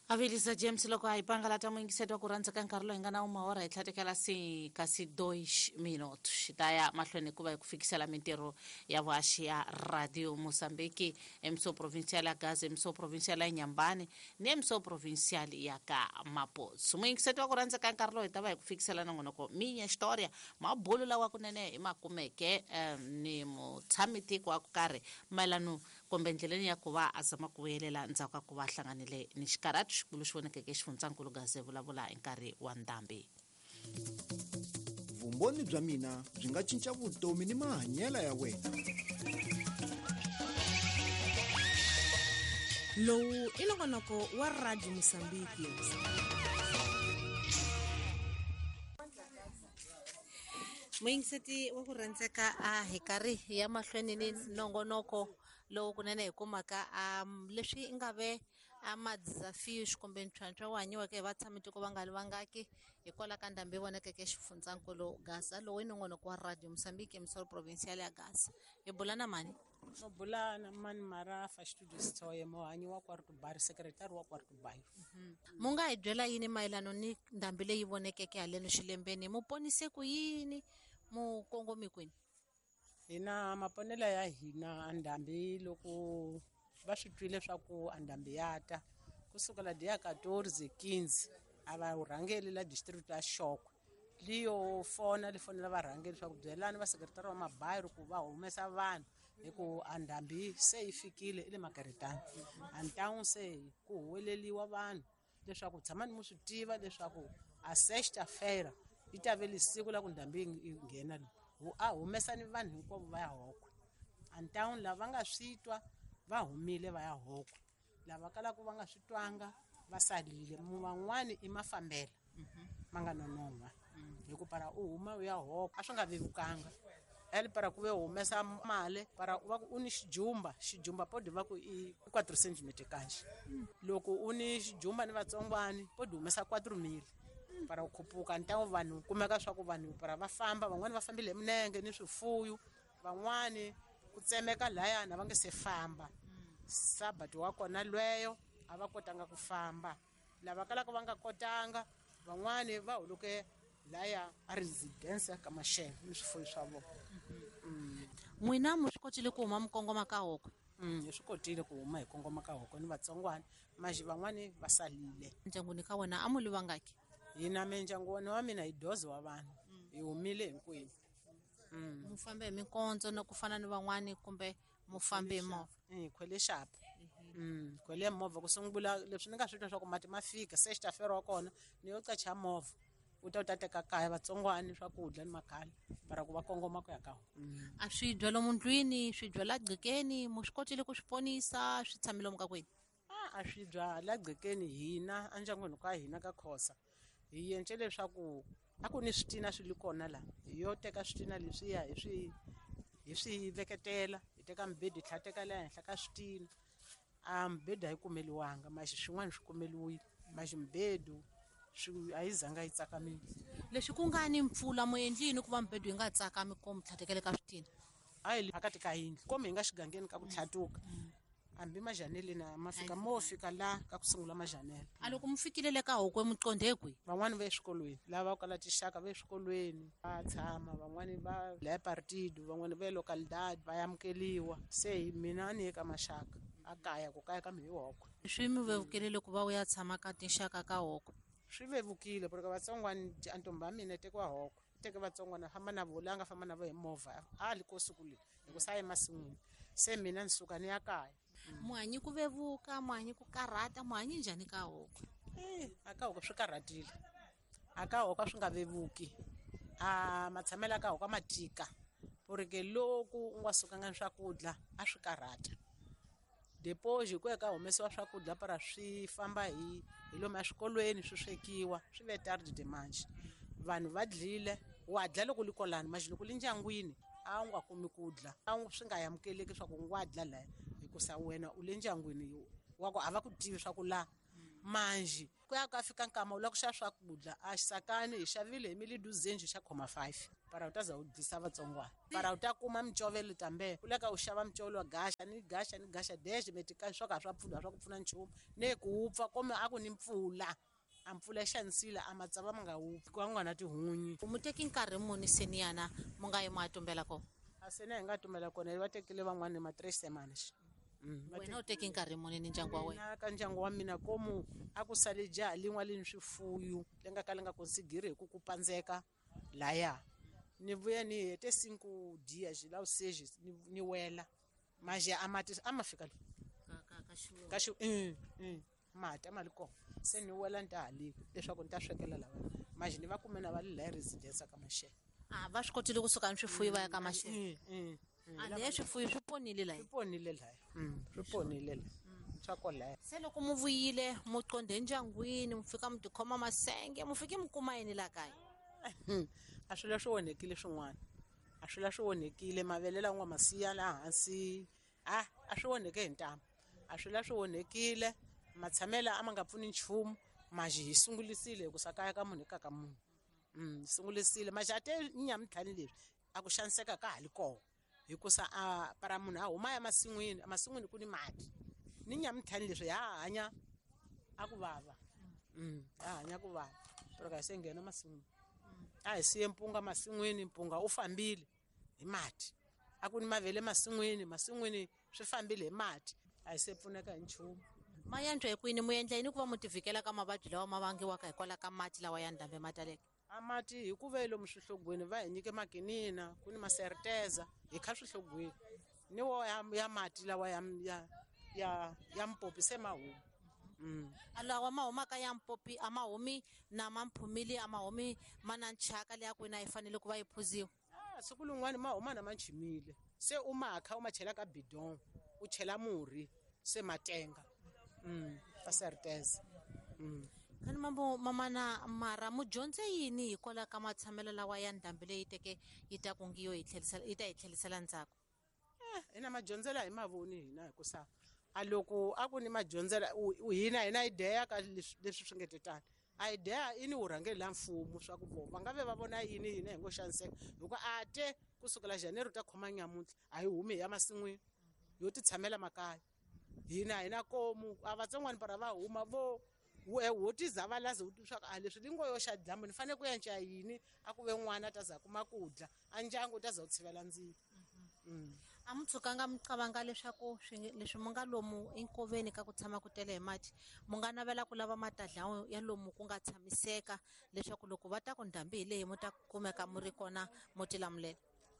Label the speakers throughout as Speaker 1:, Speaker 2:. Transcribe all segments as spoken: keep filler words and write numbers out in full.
Speaker 1: Avilisa James loko a hi pangalata muingiseto ku rhandza ka nkarhi lowu hi nga na umahora hi tlhatekela si kasi dois minutos xi ta ya mahlweni ku va hi ku fikisela mintirho ya vuhaxi ya radio Mozambique emiso provincial ya Gaza emiso provincial ya Nyambane ni emiso provincial ya ka Maputo muingiseto wa ku rhandza ka nkarhi lowu hi ta va hi ku fikisela nongonoko minya xitoriya mabulu lawa kunene hi makumeke um, ni mutshami tiko wa ku karhi mayelano kumbe ndleleni ya ku va a zama ku vuyelela ndzhaku ka ku va hlanganile ni xikarati xikulu xi vonekeke xifundzankulu Gaza vulavula hi nkarhi wa ndhambi.
Speaker 2: Vumbhoni bya mina byi nga cinca vutomi ni mahanyelo ya wena.
Speaker 3: Lowu i nongonoko wa Radio Mozambique. Muingiseti wa ku rhandzeka a hi karhi ya mahlweni ni nongonoko lowu kunene hi kumaka um leswi nga ve a madzafiyo xikombe ntlhantlha wa hanyiweke hi vatshami-tiko va nga livangaki hikwalaho ka ndhambi vonekeke xifundzankulu Gaza lowu i nongonoko wa Radio Mozambique emisolo provincial ya Gaza hi bula na mani
Speaker 4: no bula na mani Marafa studio Sithoye muhanyi wa Kwartu Bar secretary wa Kwartu Bar.
Speaker 1: mu nga hi byela yini mayelano ni ndhambi leyi vonekeke haleno xilembeni mu ponise ku yini mu kongomi kwini
Speaker 4: Hina maponela ya hina andhambi loko va swi twile swa ku andhambi yata kusukela dia fourteen quinze ava urhangeli la district ya Shokwe liyo fona li fonela varhangeli swa ku byelani va sekretari wa mabayiro ku va humesa vanhu hi ku andhambi se yi fikile ile makaretani antawu se ku huweleliwa vanhu leswaku tshamani mu swi tiva leswaku a sexta feira yi ta ve lisiku la ku ndhambi yi nghena a humesani vanhu hinkwavo va ya Hokwe antawu lava nga switwa va humile va ya Hokwe lava kalaka va nga switwanga va salile van'wani i mafambela ma nga nonoma hi ku para u huma u ya Hokwe a swi nga vevukanga eli para ku ve humesa mali para va ku u ni xijumba xijumba podi va ku i four centimeter kanjhe loko u ni xijumba ni vatsongwani podi humesa four mili para ku khupuka ntawo vanhu kumeka swa ku vanhu para va famba van'wani va fambile eminenge ni swifuyu van'wani ku tsemeka layana va nge se famba sabati wa kona lweyo a va kotanga ku famba lava kalaka va nga kotanga van'wani va huluke laya a residence ka Mashele ni swifuyu swa vona
Speaker 1: n'wina mu swi kotile ku huma mukongoma ka Hokwe
Speaker 4: hi swi kotile ku huma hi kongoma ka Hokwe ni vatsongwana maji van'wani va salile
Speaker 1: ndyangwini ka wena a mu livangaki
Speaker 4: hina mindyangu wa mina hi doze wa vanhu hi humile hinkwenu
Speaker 1: mu fambe hi mikondzo no ku fana ni van'wani kumbe mu fambe hi movha
Speaker 4: hi khwele xapa mm khwele movha ku sungula leswi ni nga swi twa swa ku mati ma fika se xitafero wa kona ni yo qacha movha u ta u ta teka kaya vatsongwani swakudya ni makhala para ku va kongoma ku ya ka
Speaker 1: a swi byelo mundlwini swi byela gqikeni mu swi kotile ku swi ponisa swi tshamile mu ka kwini
Speaker 4: a swi byala gqikeni hina andyangwini ka hina ka Khosa hi yence leswaku a ku ni switina swi li kona la hi yo teka switina leswiya hi swi hi swi veketela hi teka mbedi tlhateka la henhla ka switina a mbedi a yi kumeliwanga maxi swin'wana swi kumeliwile maxi mbedu swi a yi zanga yi tsakamile
Speaker 1: leswi ku nga ni mpfula mu endlini ku va mbedu yi nga tsakami ko mu tlhatekele ka switina
Speaker 4: a yi phakati ka yindlu kome hi nga xigangeni ka ku tlhatuka ambi majanele na mafika mo fika la ka ku sungula majanele
Speaker 1: a loko mu fikile le ka Hokwe mu qonde kwi
Speaker 4: van'wani va eswikolweni lava kala tixaka va eswikolweni va tshama van'wani va le partido van'wani va localidade va yamukeliwa se mina ni eka maxaka a kaya ku kaya ka mi Hokwe
Speaker 1: swi mi vevukile ku va u ya tshama ka tinxaka ka Hokwe
Speaker 4: swi vevukile porque vatsongwani antomba mina tekiwa Hokwe teke vatsongwana famba na volanga famba na va hi movha a liko siku leyi hi ku sa emasin'wini se mina ni suka ni ya kaya
Speaker 1: muhanyi ku vevuka muhanyi ku karhata muhanyi njhani ka Hokwe
Speaker 4: eh aka Hokwe swi karhatile aka Hokwe swi nga vevuki a matshamela ka Hokwe matika porque loku u nga sukanga swakudya a swi karhata deposit ku eka humesiwa swakudya para swi famba hi hi lomu eswikolweni swi swekiwa swi ve tarde de manche vanhu va dlile wa dla loko likolani maji loko lindyangwini a wu nga kumi ku dla a swi nga yamukeleki swa ku wa dla la hikusa wena u le ndyangwini wa ku a va ku tivi swa ku la manji ku ya ka fika nkama u la ku xava swakudya a xisakani hi xavile hi mili duzenji xa khoma five para u ta za u dyisa vatsongwana para u ta kuma micovelo tambe u le ka u xava micovelo wa gaxa ni gaxa ni gaxa deshe metika swo ka swa pfuna swa ku pfuna nchumu ne ku upfa kome a ku ni mpfula a mpfula yi xanisile a matsava ma nga upfi ku va nga na tihunyi
Speaker 3: mu teki nkarhi muni seniyana mu nga yi ma tumbela kona
Speaker 4: a sena hi nga tumbela kona hi va tekile van'wana ma three semanas
Speaker 3: wena u teki nkarhi muni ni ndyangu wa wena
Speaker 4: na ka ndyangu wa mina komu a ku sale jaha lin'wa leni swifuyu le nga ka le nga konsigiri hi ku ku pandzeka laya ni vuya ni hete cinco dias la useji ni, ni wela maji a mati a ma fika le ka xi mm, mm, mati a ma li kona se ni wela ni ta halika leswaku ni ta swekela lava maji ni va kume na va le laya residence ka Mashele
Speaker 3: a va swi kotile kusuka ni swifuyi va ya ka Mashele
Speaker 4: mm, mm,
Speaker 3: a leya swifuyi swi ponile laya
Speaker 4: swi ponile laya swi ponile laya swa kolaya
Speaker 3: se loko mu vuyile mu qonde ndyangwini mu fika mu tikhoma masenge mu fike mu kuma yini la kaya
Speaker 4: a swilo swi onhekile swin'wana a swilo swi onhekile mavele lawa masiya laha hansi a a swi onheke hi ntama a swilo swi onhekile matshamela a ma nga pfuni nchumu maji hi sungulisile ku sakaya ka munhu eka ka munhu mm sungulisile maji a te nyamtlhani leswi a ku xaniseka ka hali koho hikusa a para munhu a huma ya masin'wini masin'wini ku ni mati ni nyamtlhani leswi ya hanya a ku vava mm ya hanya ku vava pero ka se nghena masin'wini a hi siye mpunga masin'wini mpunga u fambile hi mati a ku ni mavele masin'wini masin'wini swi fambile hi mati a hi se pfuneka hi nchumu
Speaker 3: ma yantswa hi kwini mu endla yini ku va mu tivhikela ka mavabyi lawa ma vangiwaka hikwalaho ka mati lawa ya ndhambe mataleke
Speaker 4: a mati hi ku ve lomu swihlogweni va hi nyike makinina ku ni maseriteza hi kha swihlogweni ni wo ya, ya mati lawa ya ya ya, ya mpopi se ma huma mm.
Speaker 3: alawa ma humaka ya mpopi a ma humi na mamphumili a ma humi ma na nchaka leya kwini a yi fanele ku va yi phuziwa
Speaker 4: ah siku lin'wana ma huma na ma chimile se u ma kha u ma chela ka bidon u chela murhi se matenga mm faseriteza mm
Speaker 3: kani mambo mamana mara mu dyondze yini hikwalaho ka matshamelo lawa ya ndhambi leyi teke yi ta ku ngiyo yi tlherisela yi ta yi tlherisela ndzhaku
Speaker 4: eh hina madyondzela hi mavoni hina hikusa a loko a ku ni madyondzela hina hina ideya ka leswi swi ngetetana a ideya ini u rhangeli la mfumo swa ku vo va nga ve va vona yini hina hi ngo xaniseka loko a te kusukela January ta khoma nyamuntlha a hi humi ya masin'wini yo ti tshamela makaya hina hina komu a vatsongwana para va huma vo we wo ti za va laze swa ku a leswi lingo yo xa dyambu ni fanele ku yanca yini a ku ve n'wana ta za kuma kudya a ndyangu ta za u tshivela ndzilo mm
Speaker 3: a mu tshukanga mi cabanga leswaku leswi mu nga lomu enkoveni ka ku tshama ku tele hi mati mu nga navela ku lava matadlawo ya lomu ku nga tshamiseka leswaku loko va ta ku ndhambi hi leyi mu ta kumeka mu ri kona mo ti lamulela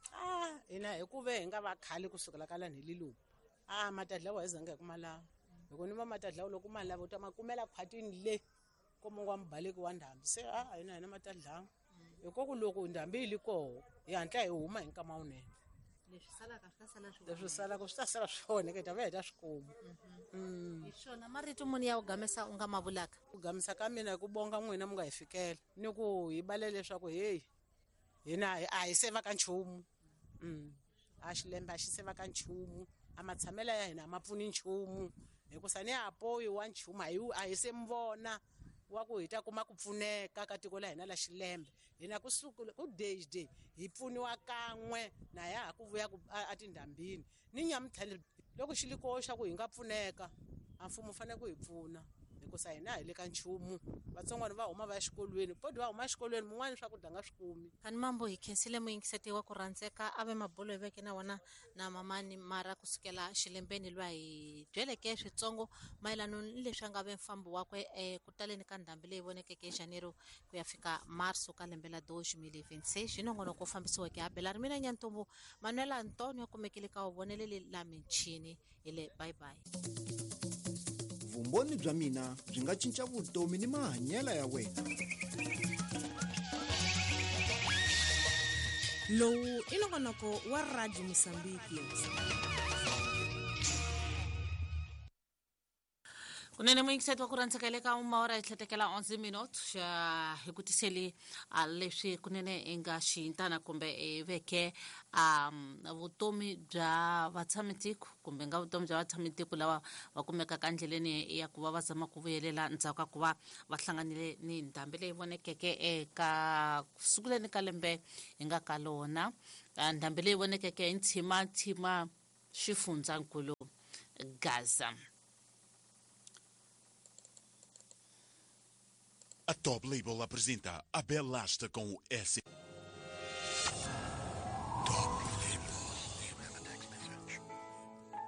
Speaker 4: ah hina hi ku ve hi nga va khale kusukela ka lani hi lomu ah matadlawo hi zanga hi kuma lawa loko ni va matadlawo loko ma lava u ta ma kumela khwatini le komo wa mbaleki wa ndhambi se ah hina hina matadlawo hikoku loko ndhambi yi li koho hi hantla hi huma hi nkama wunene
Speaker 3: leswi salaka swi ta sala swi
Speaker 4: leswi salaka swi ta sala swona ke ta va hi ta swi kuma
Speaker 3: hi swona marito muni ya u gamesa u nga ma vulaka
Speaker 4: ku gamisa ka mina hi ku bonga n'wina mu nga hi fikela ni ku hi bale leswaku heyi hina a hi seva ka nchumu mm a xilembe a xi seva ka nchumu a matshamela ya hina a ma pfuni nchumu hikusa ni a poyi wa nchumu a hi a hi se mi vona wa ku hi ta kuma ku pfuneka ka tiko la hina la xilembe hina kusuku ku day day hi pfuniwa kan'we na ya ha ku vuya a tindhambini ni nyamutlhani loko xi li koho xa ku hi nga pfuneka a mfumo u fanele ku hi pfuna hikusa hina hi le ka nchumu vatsongwana va huma va ya xikolweni podi va huma exikolweni mun'wana swakudya nga swi kumi
Speaker 3: kani mambo hi khensile muyingiseti wa ku rhandzeka a ve mabolo hi veke na wona na mamani mara kusukela xilembeni lwa hi byeleke switsongo mayelano ni leswi a nga ve mfambo wakwe um ku taleni ka ndhambi leyi vonekeke hi Janeiro ku ya fika marso ka lembe la deux mille vingt-six hi nongonoko u fambisiweke ha bela ri mina nyantombo Manuel Antonio kumekile ka uvoneleli la michini hi le bye bye
Speaker 2: vumbhoni bya mina byi nga cinca vutomi ni mahanyelo ya wena
Speaker 5: lowu i nongonoko wa Radio Mozambique
Speaker 1: kunene moyingiseti wa ku randzeka le ka uma ora hi tlhetekela onze minuto xa hi ku tiseli a leswi kunene i nga xiyintana kumbe i veke um vutomi bya vatshamiseko kumbe nga vutomi bya vatshamiseko lava va kumekaka endleleni ya ku va va zama ku vuyelela ndzhaku ka ku va va hlanganile ni ndhambi leyi vonekeke eka kusunguleni ka lembe hi nga ka lona ndhambi leyi vonekeke hi ntshimantsima xifundzankulu Gaza.
Speaker 6: A Top Label apresenta a Bela Asta com o S.